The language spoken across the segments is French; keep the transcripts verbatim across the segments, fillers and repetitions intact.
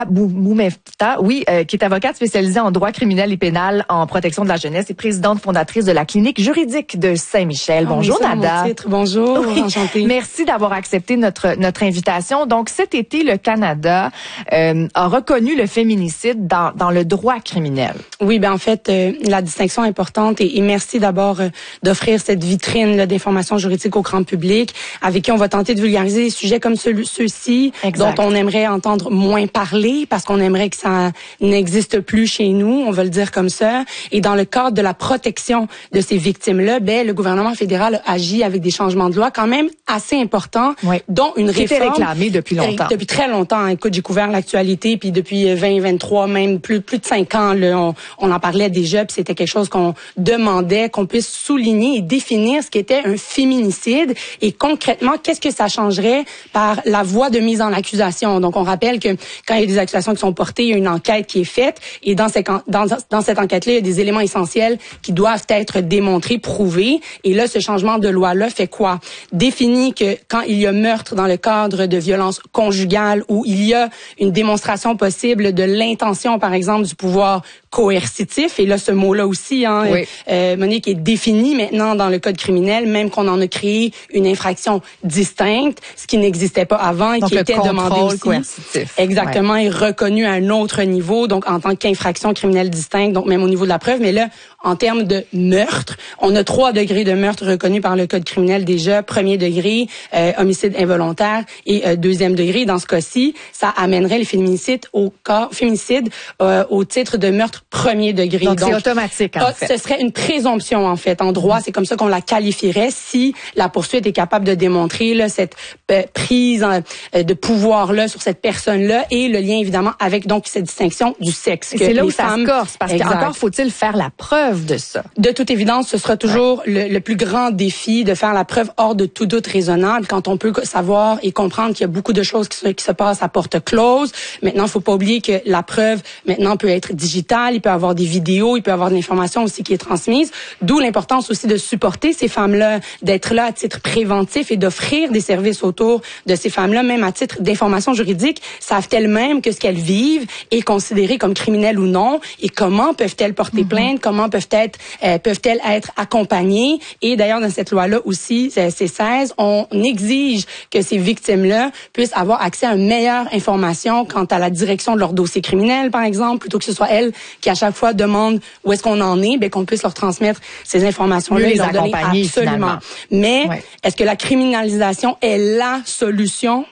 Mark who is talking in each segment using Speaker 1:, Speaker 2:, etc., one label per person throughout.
Speaker 1: Boumefta, oui, euh, qui est avocate spécialisée en droit criminel et pénal en protection de la jeunesse et présidente fondatrice de la clinique juridique de Saint-Michel.
Speaker 2: Oh,
Speaker 1: Bonjour,
Speaker 2: oui,
Speaker 1: Nada.
Speaker 2: Mon titre. Bonjour,
Speaker 1: oui.
Speaker 2: enchantée.
Speaker 1: Merci d'avoir accepté notre notre invitation. Donc, cet été, le Canada euh, a reconnu le féminicide dans dans le droit criminel.
Speaker 2: Oui, ben en fait, euh, la distinction est importante et, et merci d'abord euh, d'offrir cette vitrine là, d'information juridique au grand public, avec qui on va tenter de vulgariser des sujets comme celui, ceux-ci, exact, dont on aimerait entendre moins parler, parce qu'on aimerait que ça n'existe plus chez nous, on va le dire comme ça. Et dans le cadre de la protection de ces victimes-là, ben le gouvernement fédéral agit avec des changements de loi quand même assez importants, oui, dont une
Speaker 1: qui
Speaker 2: réforme
Speaker 1: était réclamée depuis longtemps.
Speaker 2: Depuis très longtemps. Écoute, j'ai couvert l'actualité, puis depuis vingt, vingt-trois, même plus plus de cinq ans, là, on, on en parlait déjà, puis c'était quelque chose qu'on demandait, qu'on puisse souligner et définir ce qu'était un féminicide et concrètement, qu'est-ce que ça changerait par la voie de mise en accusation. Donc, on rappelle que quand il y a des accusations qui sont portées, il y a une enquête qui est faite et dans cette, dans, dans cette enquête-là, il y a des éléments essentiels qui doivent être démontrés, prouvés. Et là, ce changement de loi-là fait quoi? Définit que quand il y a meurtre dans le cadre de violences conjugales où il y a une démonstration possible de l'intention, par exemple, du pouvoir coercitif, et là, ce mot-là aussi, hein, oui, euh, Monique, est défini maintenant dans le code criminel, même qu'on en a créé une infraction distincte, ce qui n'existait pas avant et donc qui était demandé aussi.
Speaker 1: Coercitif.
Speaker 2: Exactement, ouais, est reconnu à un autre niveau, donc en tant qu'infraction criminelle distincte, donc même au niveau de la preuve. Mais là, en termes de meurtre, on a trois degrés de meurtre reconnus par le code criminel déjà. Premier degré, euh, homicide involontaire, et euh, deuxième degré, dans ce cas-ci, ça amènerait le féminicide au cas, féminicide euh, au titre de meurtre premier degré.
Speaker 1: Donc, donc c'est automatique, en fait.
Speaker 2: Ce serait une présomption, en fait. En droit, mmh. c'est comme ça qu'on la qualifierait si la poursuite est capable de démontrer là, cette euh, prise euh, de pouvoir-là sur cette personne-là et le lien, évidemment, avec donc cette distinction du sexe.
Speaker 1: C'est là où
Speaker 2: femmes,
Speaker 1: ça se corse, parce exact, qu'encore faut-il faire la preuve de ça.
Speaker 2: De toute évidence, ce sera toujours ouais. le, le plus grand défi de faire la preuve hors de tout doute raisonnable quand on peut savoir et comprendre qu'il y a beaucoup de choses qui se, qui se passent à porte close. Maintenant, il faut pas oublier que la preuve, maintenant, peut être digitale. Il peut y avoir des vidéos, il peut y avoir de l'information aussi qui est transmise. D'où l'importance aussi de supporter ces femmes-là, d'être là à titre préventif et d'offrir des services autour de ces femmes-là, même à titre d'information juridique. Savent-elles même que ce qu'elles vivent est considéré comme criminel ou non? Et comment peuvent-elles porter mm-hmm. plainte? Comment peuvent-elles euh, peuvent-elles être accompagnées? Et d'ailleurs, dans cette loi-là aussi, c'est seize, on exige que ces victimes-là puissent avoir accès à une meilleure information quant à la direction de leur dossier criminel, par exemple, plutôt que ce soit elles qui à chaque fois demandent où est-ce qu'on en est, ben qu'on puisse leur transmettre ces informations-là et leur donner absolument. Finalement. Mais ouais. est-ce que la criminalisation est la solution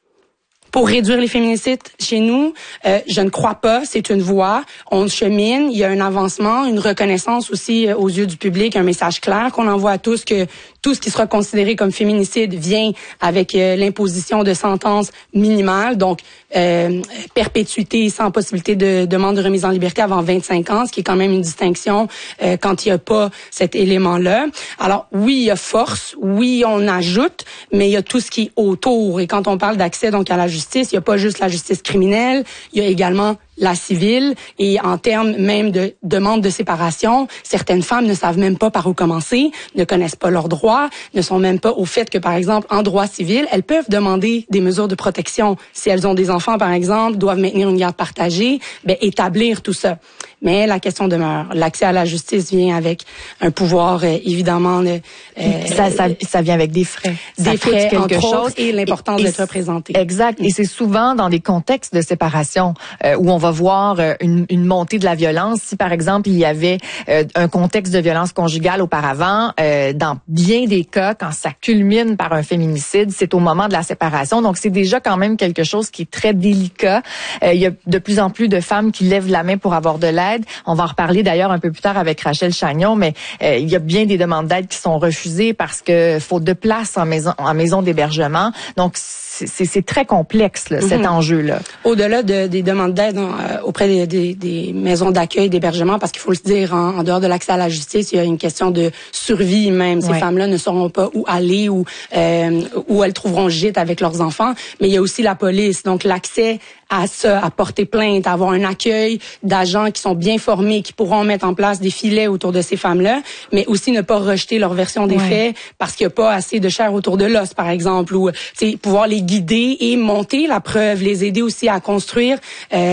Speaker 2: pour réduire les féminicides chez nous? Euh, je ne crois pas. C'est une voie. On chemine. Il y a un avancement, une reconnaissance aussi euh, aux yeux du public, un message clair qu'on envoie à tous que tout ce qui sera considéré comme féminicide vient avec euh, l'imposition de sentences minimales, donc euh, perpétuité sans possibilité de demande de remise en liberté avant vingt-cinq ans, ce qui est quand même une distinction euh, quand il n'y a pas cet élément-là. Alors oui, il y a force, oui, on ajoute, mais il y a tout ce qui est autour. Et quand on parle d'accès donc à la justice, il n'y a pas juste la justice criminelle, il y a également la civile, et en termes même de demande de séparation, certaines femmes ne savent même pas par où commencer, ne connaissent pas leurs droits, ne sont même pas au fait que, par exemple, en droit civil, elles peuvent demander des mesures de protection. Si elles ont des enfants, par exemple, doivent maintenir une garde partagée, ben, établir tout ça. Mais la question demeure. L'accès à la justice vient avec un pouvoir, euh, évidemment... Euh,
Speaker 1: ça, ça, ça vient avec des frais.
Speaker 2: Des
Speaker 1: ça
Speaker 2: frais,
Speaker 1: coûte quelque chose.
Speaker 2: Et l'importance d'être représenté.
Speaker 1: Exact. Et c'est souvent dans des contextes de séparation euh, où on va voir euh, une, une montée de la violence. Si, par exemple, il y avait euh, un contexte de violence conjugale auparavant, euh, dans bien des cas, quand ça culmine par un féminicide, c'est au moment de la séparation. Donc, c'est déjà quand même quelque chose qui est très délicat. Euh, il y a de plus en plus de femmes qui lèvent la main pour avoir de l'aide. On va en reparler d'ailleurs un peu plus tard avec Rachel Chagnon, mais euh, il y a bien des demandes d'aide qui sont refusées parce que faute de place en maison, en maison d'hébergement. Donc, c'est, c'est très complexe, là, mm-hmm. cet enjeu-là.
Speaker 2: Au-delà de, des demandes d'aide euh, auprès des, des, des maisons d'accueil, d'hébergement, parce qu'il faut le dire, en, en dehors de l'accès à la justice, il y a une question de survie même. Ces ouais. femmes-là ne sauront pas où aller ou euh, où elles trouveront gîte avec leurs enfants. Mais il y a aussi la police, donc l'accès à ça, à porter plainte, à avoir un accueil d'agents qui sont bien formés, qui pourront mettre en place des filets autour de ces femmes-là, mais aussi ne pas rejeter leur version des ouais. faits parce qu'il n'y a pas assez de chair autour de l'os, par exemple, ou pouvoir les guider et monter la preuve, les aider aussi à construire euh,